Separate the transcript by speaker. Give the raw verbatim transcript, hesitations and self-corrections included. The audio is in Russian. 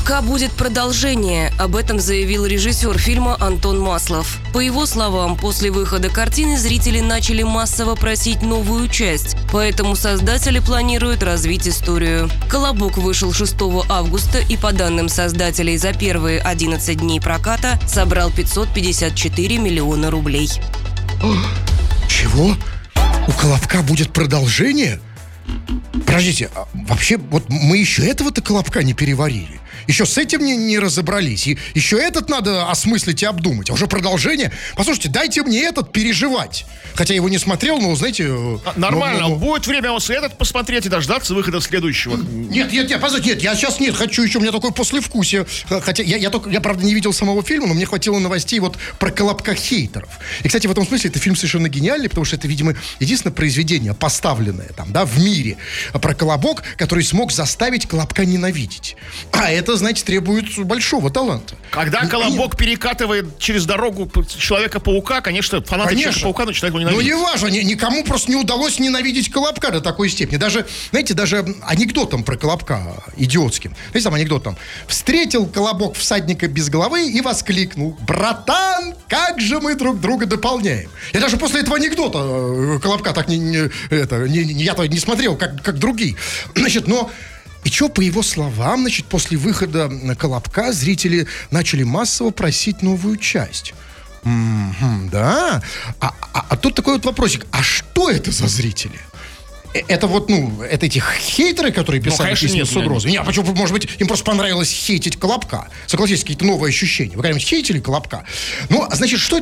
Speaker 1: «Колобка» будет продолжение. Об этом заявил режиссер фильма Антон Маслов. По его словам, после выхода картины зрители начали массово просить новую часть, поэтому создатели планируют развить историю. «Колобок» вышел шестого августа и, по данным создателей, за первые одиннадцать дней проката собрал пятьсот пятьдесят четыре миллиона рублей.
Speaker 2: Чего? У «Колобка» будет продолжение? Подождите, а вообще, вот мы еще этого-то «Колобка» не переварили. Еще с этим не, не разобрались. И еще этот надо осмыслить и обдумать. А уже продолжение. Послушайте, дайте мне этот переживать. Хотя я его не смотрел, но, знаете...
Speaker 3: Нормально.
Speaker 2: Но, но, но...
Speaker 3: Будет время вот этот посмотреть и дождаться выхода следующего.
Speaker 2: Нет, нет, нет, позвольте, нет, я сейчас нет, хочу еще, у меня такое послевкусие. Хотя я, я, только, я, правда, не видел самого фильма, но мне хватило новостей вот про «Колобка» хейтеров. И, кстати, в этом смысле это фильм совершенно гениальный, потому что это, видимо, единственное произведение, поставленное там, да, в мире про «Колобок», который смог заставить «Колобка» ненавидеть. А это, знаете, требует большого таланта.
Speaker 3: Когда «Колобок» перекатывает через дорогу Человека-паука, конечно, фанаты конечно. Человека-паука начинают его ненавидеть.
Speaker 2: Ну, не важно, никому просто не удалось ненавидеть «Колобка» до такой степени. Даже, знаете, даже анекдотом про «Колобка» идиотским. Знаете, там анекдот там. Встретил «Колобок» всадника без головы и воскликнул: «Братан, как же мы друг друга дополняем!» Я даже после этого анекдота «Колобка» так не, не, это, не, не, я-то не смотрел, как, как другие. Значит, но... И что, по его словам, значит, после выхода «Колобка» зрители начали массово просить новую часть. Mm-hmm, да? А, а, а тут такой вот вопросик. А что это за зрители? Это вот, ну, это эти хейтеры, которые писали ну, письма с угрозой. Нет, почему, может быть, им просто понравилось хейтить «Колобка». Согласитесь, какие-то новые ощущения. Вы когда-нибудь хейтили «Колобка»? Ну, значит, что это